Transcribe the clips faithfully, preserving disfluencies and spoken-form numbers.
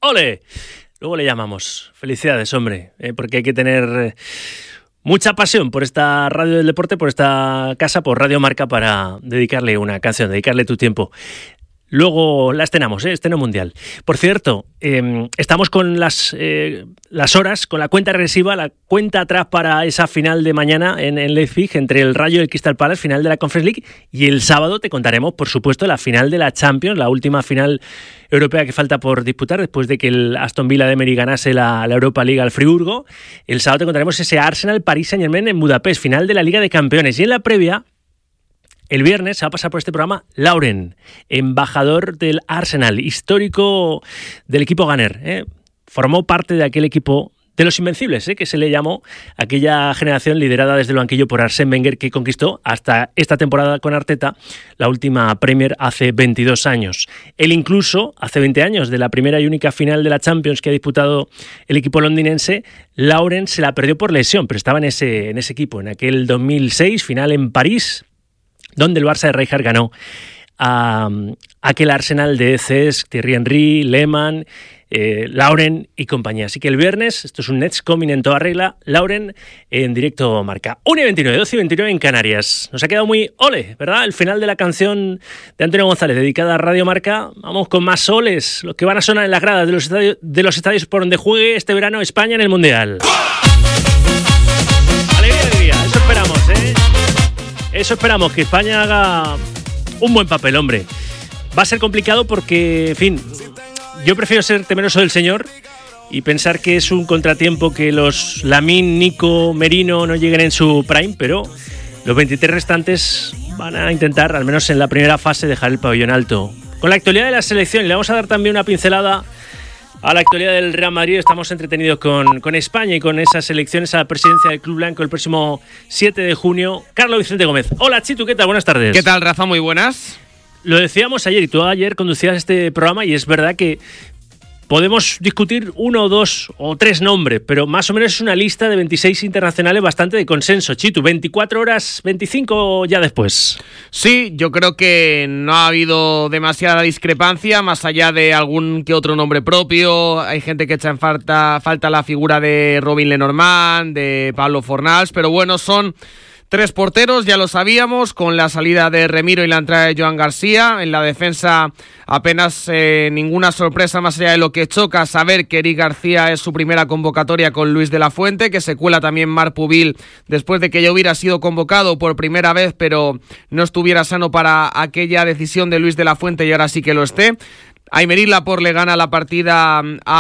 ¡Ole! Luego le llamamos. Felicidades, hombre, ¿eh? Porque hay que tener eh, mucha pasión por esta radio del deporte, por esta casa, por Radio Marca, para dedicarle una canción, dedicarle tu tiempo. Luego la estrenamos, ¿eh? Estreno mundial. Por cierto, eh, estamos con las, eh, las horas, con la cuenta regresiva, la cuenta atrás para esa final de mañana en, en Leipzig entre el Rayo y el Crystal Palace, final de la Conference League. Y el sábado te contaremos, por supuesto, la final de la Champions, la última final europea que falta por disputar después de que el Aston Villa de Emery ganase la, la Europa League al Friburgo. El sábado te contaremos ese Arsenal-Paris Saint-Germain en Budapest, final de la Liga de Campeones. Y en la previa, el viernes se va a pasar por este programa Lauren, embajador del Arsenal, histórico del equipo Gunner, ¿eh? Formó parte de aquel equipo de los Invencibles, ¿eh? Que se le llamó aquella generación liderada desde el banquillo por Arsène Wenger, que conquistó hasta esta temporada con Arteta la última Premier hace veintidós años. Él incluso, hace veinte años, de la primera y única final de la Champions que ha disputado el equipo londinense, Lauren se la perdió por lesión, pero estaba en ese, en ese equipo, en aquel dos mil seis, final en París, donde el Barça de Rijkaard ganó a, a aquel Arsenal de Cesc, Thierry Henry, Lehmann, eh, Lauren y compañía. Así que el viernes, esto es un Nets Coming en toda regla, Lauren en directo Marca. una y veintinueve, doce y veintinueve en Canarias. Nos ha quedado muy ole, ¿verdad? El final de la canción de Antonio González dedicada a Radio Marca. Vamos con más soles, los que van a sonar en las gradas de los estadios, de los estadios por donde juegue este verano España en el Mundial. Alegría, alegría, eso esperamos, ¿eh? Eso esperamos, que España haga un buen papel, hombre. Va a ser complicado porque, en fin, yo prefiero ser temeroso del señor y pensar que es un contratiempo que los Lamine, Nico, Merino no lleguen en su prime, pero los veintitrés restantes van a intentar, al menos en la primera fase, dejar el pabellón alto. Con la actualidad de la selección, le vamos a dar también una pincelada a la actualidad del Real Madrid. Estamos entretenidos con, con España y con esas elecciones a la presidencia del Club Blanco el próximo siete de junio. Carlos Vicente Gómez. Hola, Chitu, ¿qué tal? Buenas tardes. ¿Qué tal, Rafa? Muy buenas. Lo decíamos ayer y tú ayer conducías este programa y es verdad que podemos discutir uno, dos o tres nombres, pero más o menos es una lista de veintiséis internacionales bastante de consenso. Chitu, veinticuatro horas, veinticinco ya después. Sí, yo creo que no ha habido demasiada discrepancia, más allá de algún que otro nombre propio. Hay gente que echa en falta, falta la figura de Robin Lenormand, de Pablo Fornals, pero bueno, son tres porteros, ya lo sabíamos, con la salida de Remiro y la entrada de Joan García. En la defensa apenas eh, ninguna sorpresa más allá de lo que choca saber que Eric García es su primera convocatoria con Luis de la Fuente, que se cuela también Marc Pubil después de que ya hubiera sido convocado por primera vez, pero no estuviera sano para aquella decisión de Luis de la Fuente y ahora sí que lo esté. Aymeric Laporte le gana la partida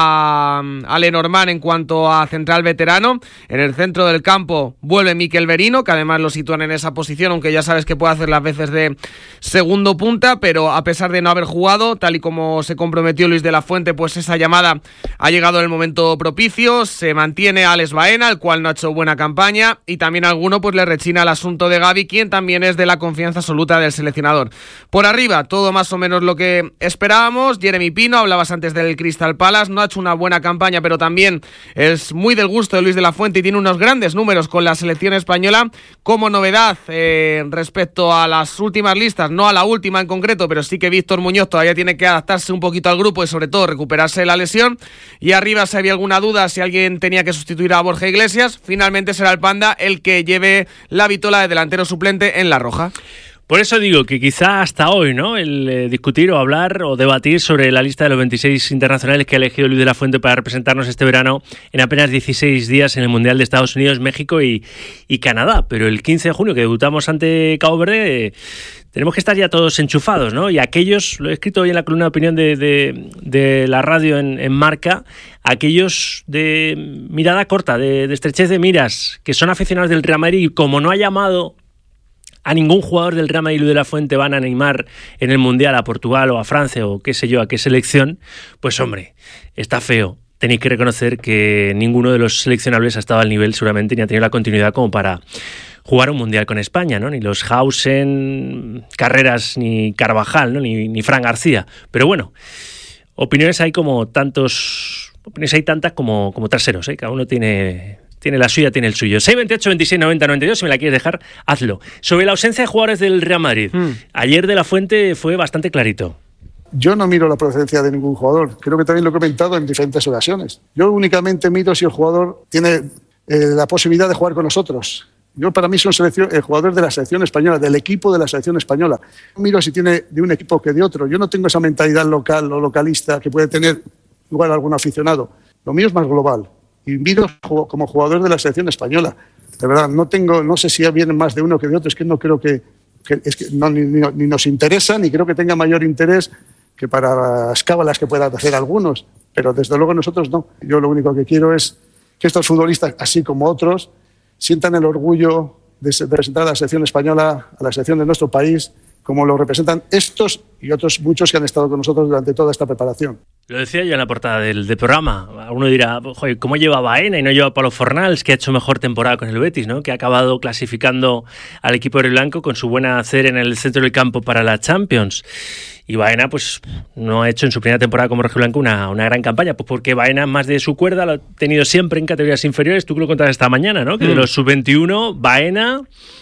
a, a Lenormand en cuanto a central veterano. En el centro del campo vuelve Mikel Merino, que además lo sitúan en esa posición, aunque ya sabes que puede hacer las veces de segundo punta, pero a pesar de no haber jugado, tal y como se comprometió Luis de la Fuente, pues esa llamada ha llegado en el momento propicio. Se mantiene Alex Baena, el cual no ha hecho buena campaña, y también a alguno pues le rechina el asunto de Gavi, quien también es de la confianza absoluta del seleccionador. Por arriba, todo más o menos lo que esperábamos. Jeremy Pino, hablabas antes del Crystal Palace, no ha hecho una buena campaña, pero también es muy del gusto de Luis de la Fuente y tiene unos grandes números con la selección española. Como novedad eh, respecto a las últimas listas, no a la última en concreto, pero sí que Víctor Muñoz todavía tiene que adaptarse un poquito al grupo y sobre todo recuperarse de la lesión. Y arriba, si había alguna duda, si alguien tenía que sustituir a Borja Iglesias, finalmente será el Panda el que lleve la vitola de delantero suplente en la roja. Por eso digo que quizá hasta hoy, ¿no? El eh, discutir o hablar o debatir sobre la lista de los veintiséis internacionales que ha elegido Luis de la Fuente para representarnos este verano en apenas dieciséis días en el Mundial de Estados Unidos, México y, y Canadá. Pero el quince de junio, que debutamos ante Cabo Verde, eh, tenemos que estar ya todos enchufados, ¿no? Y aquellos, lo he escrito hoy en la columna de opinión de, de, de la radio en, en Marca, aquellos de mirada corta, de, de estrechez de miras, que son aficionados del Real Madrid y como no ha llamado a ningún jugador del Real Madrid Luis de la Fuente van a animar en el Mundial a Portugal o a Francia o qué sé yo, a qué selección, pues hombre, está feo. Tenéis que reconocer que ninguno de los seleccionables ha estado al nivel seguramente ni ha tenido la continuidad como para jugar un Mundial con España, ¿no? Ni los Hausen, Carreras, ni Carvajal, ¿no? Ni, ni Fran García. Pero bueno, opiniones hay como tantos, opiniones hay tantas como, como traseros, ¿eh? Cada uno tiene... Tiene la suya, tiene el suyo. seis veintiocho, veintiséis, noventa, noventa y dos. Si me la quieres dejar, hazlo. Sobre la ausencia de jugadores del Real Madrid. Mm. Ayer de la Fuente fue bastante clarito. yo no miro la procedencia de ningún jugador. Creo que también lo he comentado en diferentes ocasiones. Yo únicamente miro si el jugador tiene eh, la posibilidad de jugar con nosotros. Yo, para mí, son selección, el jugador de la selección española, del equipo de la selección española. No miro si tiene de un equipo que de otro. Yo no tengo esa mentalidad local o localista que puede tener igual algún aficionado. Lo mío es más global. Y miro como jugador de la selección española. De verdad, no tengo, no sé si vienen más de uno que de otro. Es que no creo que, que, es que no, ni, ni, ni nos interesa, ni creo que tenga mayor interés que para las cábalas que puedan hacer algunos. Pero desde luego nosotros no. Yo lo único que quiero es que estos futbolistas, así como otros, sientan el orgullo de representar a la selección española, a la selección de nuestro país, como lo representan estos y otros muchos que han estado con nosotros durante toda esta preparación. Lo decía yo en la portada del, del programa. Uno dirá, joder, ¿cómo lleva Baena y no lleva a Pablo Fornals, que ha hecho mejor temporada con el Betis, ¿no? Que ha acabado clasificando al equipo rojiblanco con su buena hacer en el centro del campo para la Champions? Y Baena, pues, no ha hecho en su primera temporada como rojiblanco una, una gran campaña, pues porque Baena, más de su cuerda, lo ha tenido siempre en categorías inferiores. Tú que lo contabas esta mañana, ¿no? Que mm. de los sub veintiuno, Baena...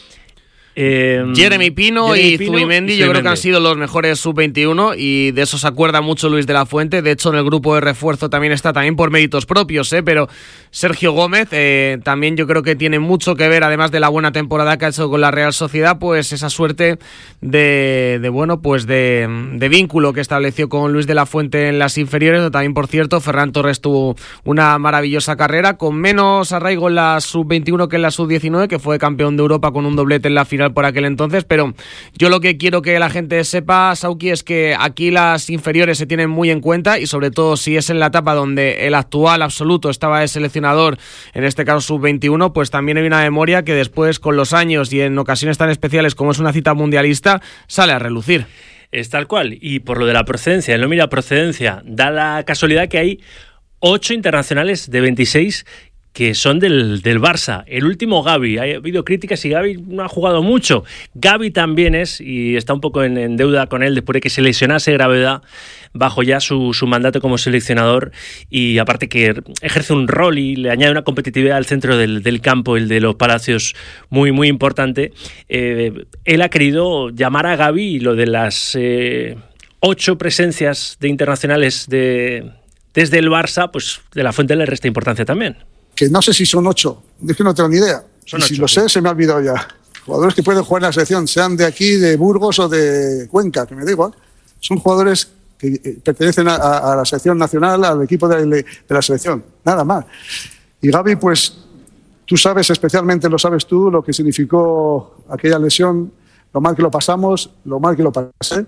Eh, Jeremy Pino Jeremy y Pino Zubimendi, y yo creo que han sido los mejores sub veintiuno y de eso se acuerda mucho Luis de la Fuente. De hecho, en el grupo de refuerzo también está, también por méritos propios, ¿eh? Pero Sergio Gómez eh, también yo creo que tiene mucho que ver, además de la buena temporada que ha hecho con la Real Sociedad, pues esa suerte de, de bueno, pues de, de vínculo que estableció con Luis de la Fuente en las inferiores. También, por cierto, Ferran Torres tuvo una maravillosa carrera, con menos arraigo en la sub veintiuno que en la sub diecinueve, que fue campeón de Europa con un doblete en la final por aquel entonces. Pero yo lo que quiero que la gente sepa, Sauki, es que aquí las inferiores se tienen muy en cuenta, y sobre todo si es en la etapa donde el actual absoluto estaba de seleccionador, en este caso sub veintiuno, pues también hay una memoria que después, con los años y en ocasiones tan especiales como es una cita mundialista, sale a relucir. Es tal cual. Y por lo de la procedencia, no mira procedencia, da la casualidad que hay ocho internacionales de veintiséis que son del, del Barça. El último, Gavi. Ha habido críticas y Gavi no ha jugado mucho. Gavi también es, y está un poco en, en deuda con él después de que se lesionase gravedad bajo ya su, su mandato como seleccionador, y aparte que ejerce un rol y le añade una competitividad al centro del, del campo, el de los Palacios, muy, muy importante. Eh, él ha querido llamar a Gavi, y lo de las eh, ocho presencias de internacionales de, desde el Barça, pues de la Fuente le resta importancia también. Que no sé si son ocho, es que no tengo ni idea. Son y ocho, si lo sí. sé, se me ha olvidado ya. Jugadores que pueden jugar en la selección, sean de aquí, de Burgos o de Cuenca, que me da igual. Son jugadores que pertenecen a, a la selección nacional, al equipo de, de la selección, nada más. Y Gavi, pues, tú sabes, especialmente lo sabes tú, lo que significó aquella lesión, lo mal que lo pasamos, lo mal que lo pasé,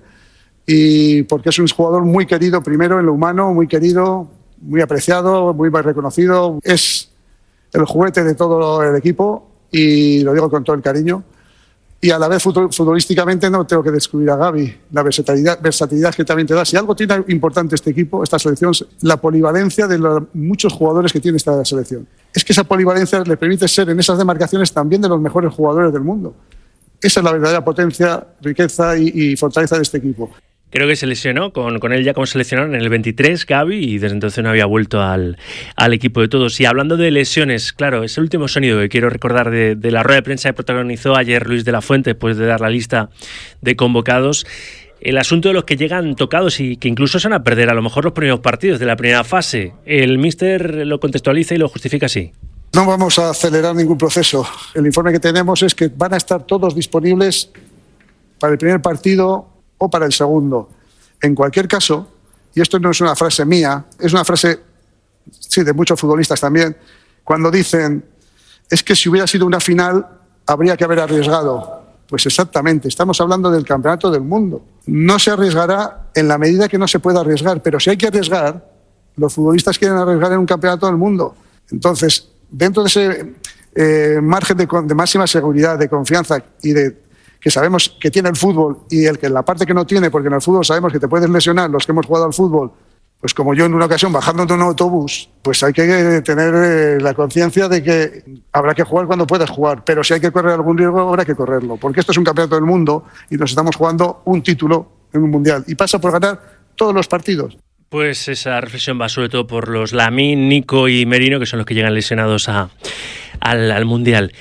y porque es un jugador muy querido, primero en lo humano, muy querido, muy apreciado, muy reconocido. Es el juguete de todo el equipo, y lo digo con todo el cariño. Y a la vez, futbolísticamente, no tengo que descubrir a Gavi, la versatilidad, versatilidad que también te da. Si algo tiene importante este equipo, esta selección, la polivalencia de los muchos jugadores que tiene esta selección. Es que esa polivalencia le permite ser en esas demarcaciones también de los mejores jugadores del mundo. Esa es la verdadera potencia, riqueza y, y fortaleza de este equipo. Creo que se lesionó con, con él ya como seleccionador en el veintitrés, Gavi, y desde entonces no había vuelto al, al equipo de todos. Y hablando de lesiones, claro, es el último sonido que quiero recordar de, de la rueda de prensa que protagonizó ayer Luis de la Fuente después de dar la lista de convocados. El asunto de los que llegan tocados y que incluso se van a perder a lo mejor los primeros partidos de la primera fase. El míster lo contextualiza y lo justifica así. No vamos a acelerar ningún proceso. El informe que tenemos es que van a estar todos disponibles para el primer partido o para el segundo. En cualquier caso, y esto no es una frase mía, es una frase, sí, de muchos futbolistas también, cuando dicen, es que si hubiera sido una final, habría que haber arriesgado. Pues exactamente, estamos hablando del campeonato del mundo. No se arriesgará en la medida que no se pueda arriesgar, pero si hay que arriesgar, los futbolistas quieren arriesgar en un campeonato del mundo. Entonces, dentro de ese eh, margen de, de máxima seguridad, de confianza y de que sabemos que tiene el fútbol, y el que la parte que no tiene, porque en el fútbol sabemos que te puedes lesionar, los que hemos jugado al fútbol, pues como yo en una ocasión bajando de un autobús, pues hay que tener eh, la conciencia de que habrá que jugar cuando puedas jugar, pero si hay que correr algún riesgo, habrá que correrlo, porque esto es un campeonato del mundo y nos estamos jugando un título en un mundial, y pasa por ganar todos los partidos. Pues esa reflexión va sobre todo por los Lamine, Nico y Merino, que son los que llegan lesionados a, al, al mundial.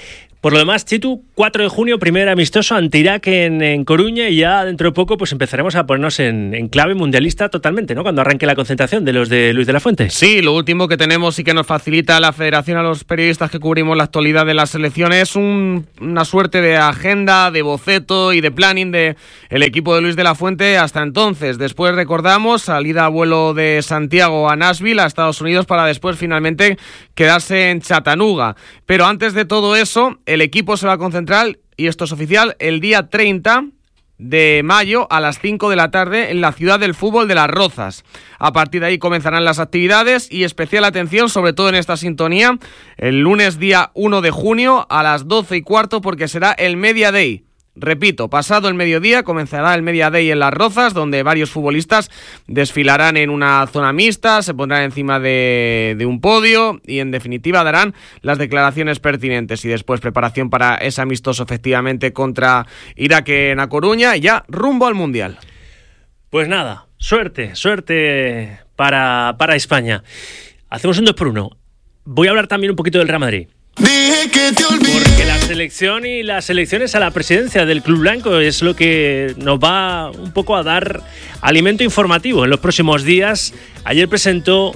Por lo demás, Chitu, cuatro de junio, primer amistoso ante Irak en, en Coruña, y ya dentro de poco pues empezaremos a ponernos en, en clave mundialista totalmente, ¿no? Cuando arranque la concentración de los de Luis de la Fuente. Sí, lo último que tenemos y que nos facilita la Federación a los periodistas que cubrimos la actualidad de las selecciones es un, una suerte de agenda, de boceto y de planning de el equipo de Luis de la Fuente hasta entonces. Después recordamos salida a vuelo de Santiago a Nashville, a Estados Unidos, para después finalmente quedarse en Chattanooga. Pero antes de todo eso, el equipo se va a concentrar, y esto es oficial, el día treinta de mayo a las cinco de la tarde en la ciudad del fútbol de Las Rozas. A partir de ahí comenzarán las actividades, y especial atención, sobre todo en esta sintonía, el lunes día uno de junio a las doce y cuarto, porque será el Media Day. Repito, pasado el mediodía comenzará el Media Day en Las Rozas, donde varios futbolistas desfilarán en una zona mixta, se pondrán encima de, de un podio y en definitiva darán las declaraciones pertinentes, y después preparación para ese amistoso efectivamente contra Irak en A Coruña, y ya rumbo al Mundial. Pues nada, suerte, suerte para, para España. Hacemos un dos por uno. Voy a hablar también un poquito del Real Madrid. Dije que te olvidé. Porque la selección y las elecciones a la presidencia del Club Blanco es lo que nos va un poco a dar alimento informativo en los próximos días. Ayer presentó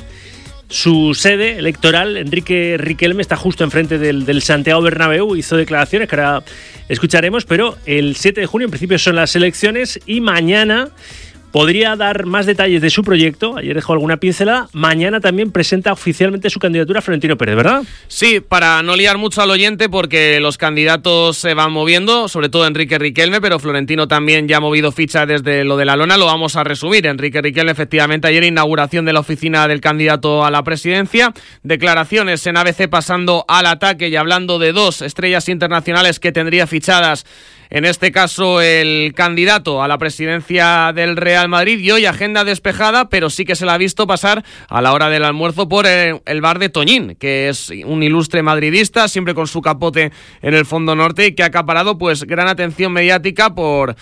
su sede electoral, Enrique Riquelme, está justo enfrente del, del Santiago Bernabéu, hizo declaraciones que ahora escucharemos, pero el siete de junio en principio son las elecciones, y mañana podría dar más detalles de su proyecto. Ayer dejó alguna pincelada. Mañana también presenta oficialmente su candidatura a Florentino Pérez, ¿verdad? Sí, para no liar mucho al oyente, porque los candidatos se van moviendo, sobre todo Enrique Riquelme, pero Florentino también ya ha movido ficha desde lo de la lona. Lo vamos a resumir. Enrique Riquelme, efectivamente, ayer inauguración de la oficina del candidato a la presidencia. Declaraciones en A B C pasando al ataque y hablando de dos estrellas internacionales que tendría fichadas, en este caso el candidato a la presidencia del Real Madrid, y hoy agenda despejada, pero sí que se la ha visto pasar a la hora del almuerzo por el, el bar de Toñín, que es un ilustre madridista, siempre con su capote en el fondo norte, y que ha acaparado pues gran atención mediática por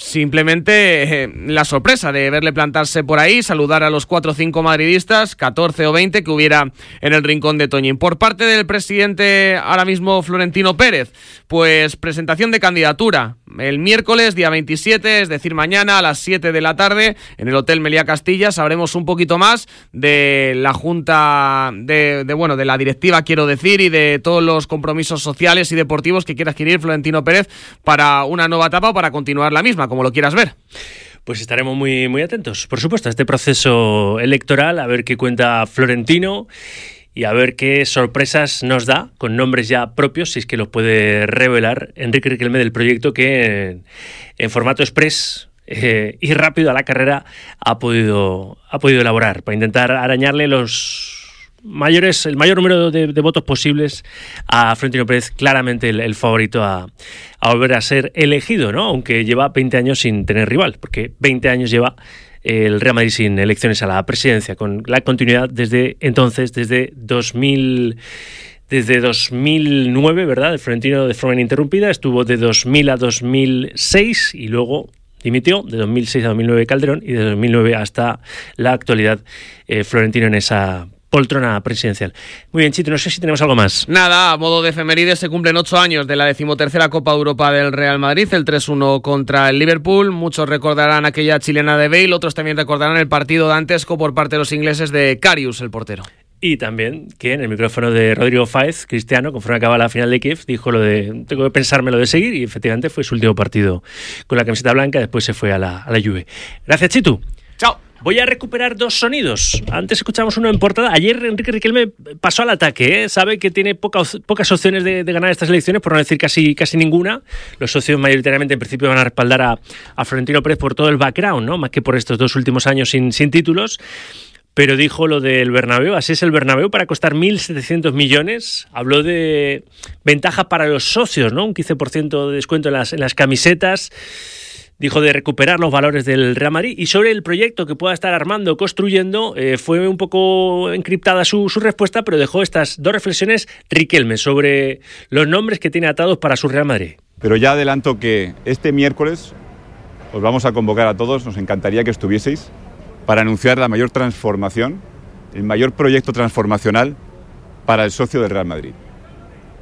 simplemente eh, la sorpresa de verle plantarse por ahí, saludar a los cuatro o cinco madridistas, catorce o veinte que hubiera en el rincón de Toñín. Por parte del presidente ahora mismo Florentino Pérez, pues presentación de candidatura el miércoles día veintisiete, es decir mañana a las siete de la tarde en el Hotel Meliá Castilla. Sabremos un poquito más de la junta de, de bueno de la directiva, quiero decir, y de todos los compromisos sociales y deportivos que quiere adquirir Florentino Pérez para una nueva etapa o para continuar la misma, como lo quieras ver. Pues estaremos muy, muy atentos, por supuesto, a este proceso electoral, a ver qué cuenta Florentino y a ver qué sorpresas nos da, con nombres ya propios, si es que los puede revelar Enrique Riquelme, del proyecto que en, en formato express eh, y rápido a la carrera ha podido, ha podido elaborar, para intentar arañarle los mayores, el mayor número de, de votos posibles a Florentino Pérez, claramente el, el favorito a, a volver a ser elegido, ¿no? Aunque lleva veinte años sin tener rival, porque veinte años lleva el Real Madrid sin elecciones a la presidencia, con la continuidad desde entonces, desde dos mil, desde dos mil nueve, ¿verdad? El Florentino de forma ininterrumpida estuvo de dos mil a dos mil seis y luego dimitió, de dos mil seis a dos mil nueve Calderón, y de dos mil nueve hasta la actualidad eh, Florentino en esa poltrona presidencial. Muy bien, Chito, no sé si tenemos algo más. Nada, a modo de efemérides, se cumplen ocho años de la decimotercera Copa de Europa del Real Madrid, el tres uno contra el Liverpool. Muchos recordarán aquella chilena de Bale, otros también recordarán el partido dantesco por parte de los ingleses de Karius, el portero. Y también que en el micrófono de Rodrigo Fáez, Cristiano, conforme acaba la final de Kiev, dijo lo de tengo que pensármelo de seguir, y efectivamente fue su último partido con la camiseta blanca, después se fue a la, a la Juve. Gracias, Chitu. Chao. Voy a recuperar dos sonidos. Antes escuchamos uno en portada. Ayer Enrique Riquelme pasó al ataque, ¿eh? Sabe que tiene poca, pocas opciones de, de ganar estas elecciones, por no decir casi, casi ninguna. Los socios mayoritariamente en principio van a respaldar a, a Florentino Pérez por todo el background, ¿no? Más que por estos dos últimos años sin, sin títulos. Pero dijo lo del Bernabéu, así es el Bernabéu, para costar mil setecientos millones. Habló de ventaja para los socios, ¿no? Un quince por ciento de descuento en las, en las camisetas. Dijo de recuperar los valores del Real Madrid, y sobre el proyecto que pueda estar armando, construyendo, eh, fue un poco encriptada su, su respuesta, pero dejó estas dos reflexiones Riquelme sobre los nombres que tiene atados para su Real Madrid. Pero ya adelanto que este miércoles os vamos a convocar a todos, nos encantaría que estuvieseis, para anunciar la mayor transformación, el mayor proyecto transformacional para el socio del Real Madrid.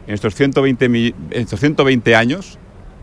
En estos ciento veinte, en estos ciento veinte años,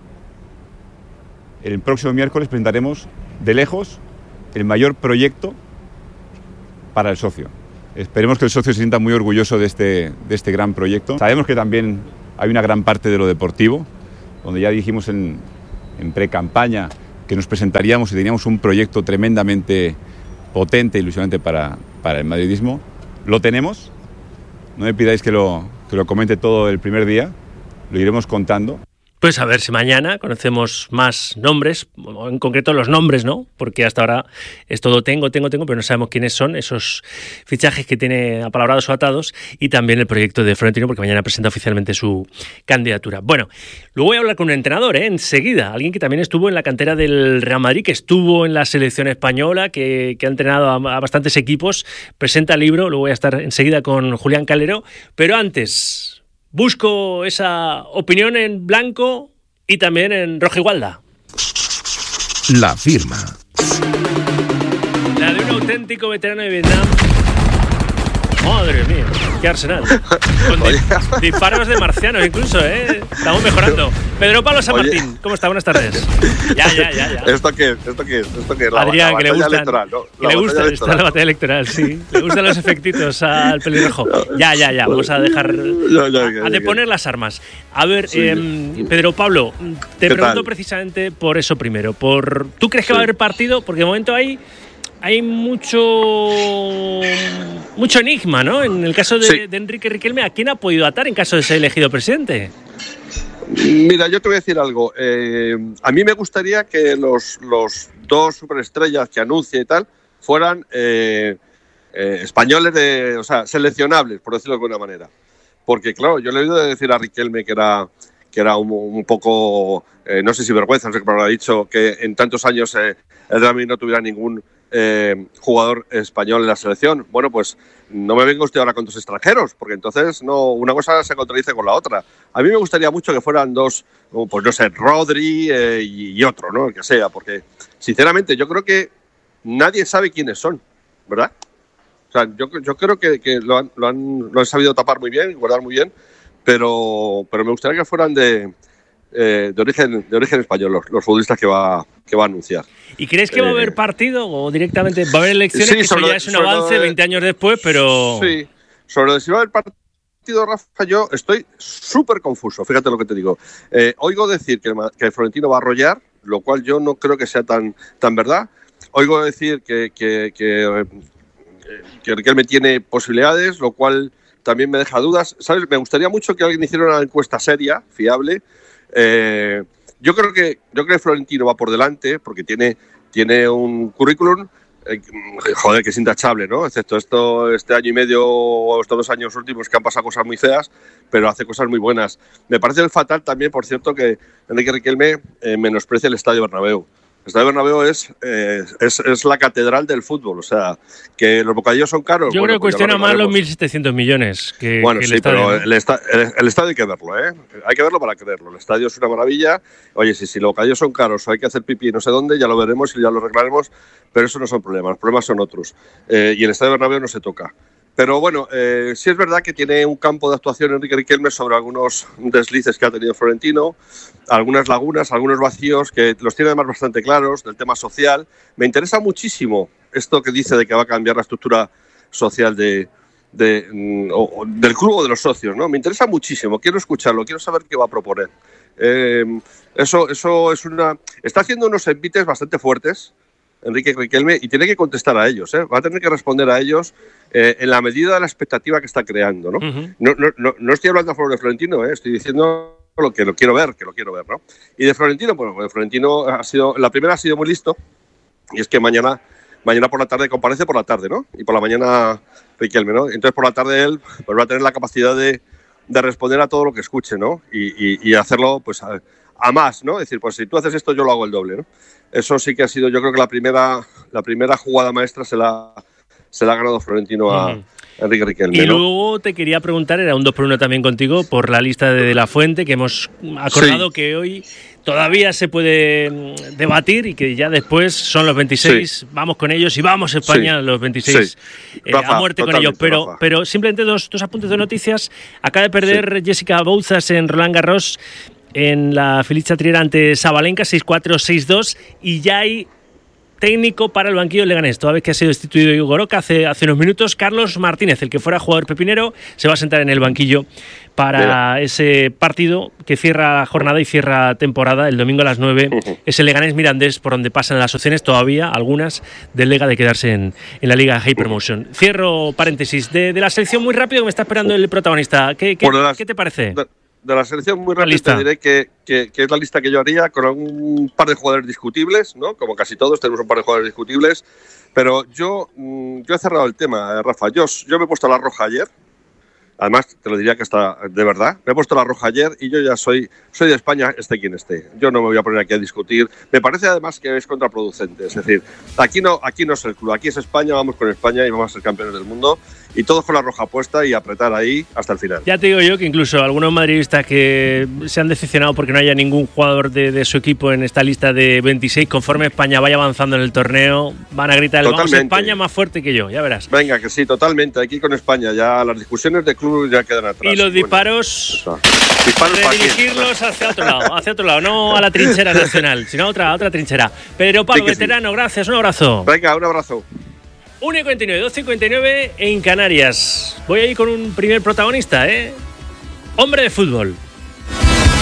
el próximo miércoles presentaremos de lejos el mayor proyecto para el socio. Esperemos que el socio se sienta muy orgulloso de este, de este gran proyecto. Sabemos que también hay una gran parte de lo deportivo, donde ya dijimos en, en pre-campaña que nos presentaríamos y teníamos un proyecto tremendamente potente e ilusionante para, para el madridismo. Lo tenemos, no me pidáis que lo, que lo comente todo el primer día, lo iremos contando. Pues a ver si mañana conocemos más nombres, en concreto los nombres, ¿no? Porque hasta ahora es todo tengo, tengo, tengo, pero no sabemos quiénes son esos fichajes que tiene apalabrados o atados, y también el proyecto de Florentino, porque mañana presenta oficialmente su candidatura. Bueno, luego voy a hablar con un entrenador, ¿eh? Enseguida, alguien que también estuvo en la cantera del Real Madrid, que estuvo en la selección española, que, que ha entrenado a, a bastantes equipos, presenta el libro, luego voy a estar enseguida con Julián Calero, pero antes... busco esa opinión en blanco y también en rojo igualda. La firma. La de un auténtico veterano de Vietnam. Madre mía, qué arsenal. Con di- disparos de marcianos incluso, ¿eh? Estamos mejorando. Pedro Pablo San Martín, Oye. ¿Cómo está? Buenas tardes. Ya, ya, ya, ya. ¿Esto qué es? ¿Esto qué es? ¿Esto qué es? La, Adrián, la que le gustan, electoral, ¿no? que le gusta, electoral. está la batalla electoral, sí. Le gustan los efectitos al pelirrojo. Ya, ya, ya. Vamos a dejar Ya, ya, ya, a deponer ya. las armas. A ver, Sí. eh, Pedro Pablo, te ¿Qué pregunto tal? precisamente por eso primero. Por, ¿tú crees que Sí. va a haber partido? Porque de momento hay hay mucho mucho enigma, ¿no? En el caso de, Sí. de Enrique Riquelme, ¿a quién ha podido atar en caso de ser elegido presidente? Mira, yo te voy a decir algo. Eh, a mí me gustaría que los, los dos superestrellas que anuncia y tal fueran eh, eh, españoles, de, o sea, seleccionables, por decirlo de alguna manera. Porque, claro, yo le he oído decir a Riquelme que era, que era un, un poco, eh, no sé si vergüenza, no sé qué me lo ha dicho, que en tantos años eh, el Real Madrid no tuviera ningún eh, jugador español en la selección. Bueno, pues no me venga usted ahora con dos extranjeros, porque entonces no, una cosa se contradice con la otra. A mí me gustaría mucho que fueran dos, pues no sé, Rodri eh, y, y otro, ¿no? El que sea, porque sinceramente yo creo que nadie sabe quiénes son, ¿verdad? O sea, yo, yo creo que, que lo, han, lo, han, lo han sabido tapar muy bien, guardar muy bien, pero, pero me gustaría que fueran de, eh, de, origen, de origen español, los, los futbolistas que va, que va a anunciar. ¿Y crees que va a haber partido o directamente va a haber elecciones? Sí, que eso ya de, es un avance de, veinte años después, pero... Sí, sobre lo de si va a haber partido, Rafa, yo estoy súper confuso, fíjate lo que te digo. Eh, oigo decir que, que Florentino va a arrollar, lo cual yo no creo que sea tan, tan verdad. Oigo decir que, que, que, que Riquelme tiene posibilidades, lo cual también me deja dudas. ¿Sabes? Me gustaría mucho que alguien hiciera una encuesta seria, fiable. Eh, yo creo que yo creo que Florentino va por delante porque tiene, tiene un currículum, eh, joder, que es intachable, ¿no? Excepto esto, este año y medio o estos dos años últimos que han pasado cosas muy feas, pero hace cosas muy buenas. Me parece fatal también, por cierto, que Enrique Riquelme eh, menosprecie el Estadio Bernabéu. El Estadio Bernabéu es, eh, es, es la catedral del fútbol, o sea, que los bocadillos son caros. Yo bueno, creo que pues cuestiona más los mil mil setecientos millones que, bueno, que el sí, estadio. pero ¿no? el, esta, el, el estadio hay que verlo, ¿eh? Hay que verlo para creerlo. El estadio es una maravilla. Oye, si, si los bocadillos son caros o hay que hacer pipí no sé dónde, ya lo veremos y ya lo arreglaremos, pero eso no son problemas, los problemas son otros. Eh, y el Estadio Bernabéu no se toca. Pero bueno, eh, sí es verdad que tiene un campo de actuación Enrique Riquelme sobre algunos deslices que ha tenido Florentino, algunas lagunas, algunos vacíos, que los tiene además bastante claros, del tema social. Me interesa muchísimo esto que dice de que va a cambiar la estructura social de, de, o, del club o de los socios, ¿no? Me interesa muchísimo, quiero escucharlo, quiero saber qué va a proponer. Eh, eso, eso es una... Está haciendo unos envites bastante fuertes, Enrique Riquelme, y tiene que contestar a ellos, ¿eh? Va a tener que responder a ellos eh, en la medida de la expectativa que está creando, ¿no? Uh-huh. No, no, no, no estoy hablando a favor de Florentino, ¿eh? Estoy diciendo lo que lo quiero ver, que lo quiero ver, ¿no? Y de Florentino, bueno, de Florentino ha sido, la primera ha sido muy listo, y es que mañana, mañana por la tarde comparece por la tarde, ¿no? Y por la mañana Riquelme, ¿no? Entonces por la tarde él pues, va a tener la capacidad de, de responder a todo lo que escuche, ¿no? Y, y, y hacerlo, pues, a, a más, ¿no? Es decir, pues si tú haces esto, yo lo hago el doble, ¿no? Eso sí que ha sido, yo creo que la primera, la primera jugada maestra se la, se la ha ganado Florentino a mm. Enrique Riquelme. Y ¿no? luego te quería preguntar, era un dos por uno también contigo, por la lista de, de La Fuente, que hemos acordado sí. que hoy todavía se puede debatir y que ya después son los veintiséis, sí. Vamos con ellos y vamos España sí. los veintiséis sí. eh, Rafa, a muerte con ellos. Pero, Rafa. pero simplemente dos, dos apuntes de noticias. Acaba de perder sí. Jessica Bouzas en Roland Garros en la Feliz Chatrier ante Sabalenka seis cuatro, seis dos y ya hay técnico para el banquillo del Leganés, toda vez que ha sido destituido Igor Oca hace, hace unos minutos. Carlos Martínez, el que fuera jugador pepinero, se va a sentar en el banquillo para Mira. ese partido que cierra jornada y cierra temporada el domingo a las nueve. Uh-huh. Es el Leganés Mirandés, por donde pasan las opciones todavía, algunas del Lega de quedarse en, en la Liga Hypermotion. Uh-huh. Cierro paréntesis de, de la selección muy rápido que me está esperando el protagonista. ¿Qué, qué, las, ¿qué te parece? De, de la selección muy rápido te diré que, que, que es la lista que yo haría con un par de jugadores discutibles, ¿no? Como casi todos tenemos un par de jugadores discutibles, pero yo, yo he cerrado el tema, Rafa. Yo, yo me he puesto la roja ayer. Además, te lo diría que está de verdad. Me he puesto la roja ayer y yo ya soy, soy de España, esté quien esté. Yo no me voy a poner aquí a discutir. Me parece además que es contraproducente. Es decir, aquí no, aquí no es el club, aquí es España, vamos con España y vamos a ser campeones del mundo. Y todos con la roja puesta y apretar ahí hasta el final. Ya te digo yo que incluso algunos madridistas que se han decepcionado porque no haya ningún jugador de, de su equipo en esta lista de veintiséis, conforme España vaya avanzando en el torneo, van a gritar, vamos España más fuerte que yo, ya verás. Venga, que sí, totalmente, aquí con España, ya las discusiones de club ya quedan atrás. Y los bueno, disparos, disparos de dirigirlos hacia otro lado, hacia otro lado, no a la trinchera nacional, sino a otra, a otra trinchera. Pero Pablo, sí veterano, sí. Gracias, un abrazo. Venga, un abrazo. uno cincuenta y nueve, dos cincuenta y nueve en Canarias. Voy a ir con un primer protagonista, ¿eh? Hombre de fútbol.